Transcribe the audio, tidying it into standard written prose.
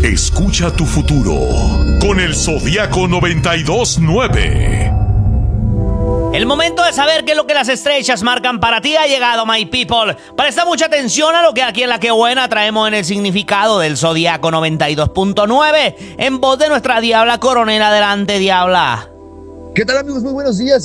Escucha tu futuro con el Zodiaco 92.9. El momento de saber qué es lo que las estrellas marcan para ti ha llegado, my people. Presta mucha atención a lo que aquí en La Que Buena traemos en el significado del Zodiaco 92.9 en voz de nuestra Diabla Coronel. Adelante, Diabla. ¿Qué tal, amigos? Muy buenos días.